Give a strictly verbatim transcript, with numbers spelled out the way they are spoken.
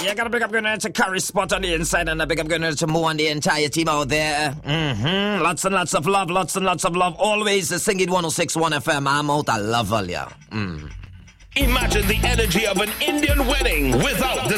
You gotta big up going to Curry Spot on the inside and a big up going to Mo and the entire team out there. Mm-hmm. Lots and lots of love, lots and lots of love. Always singing one oh six point one F M. I'm out. I love all ya. Mm. Imagine the energy of an Indian wedding without the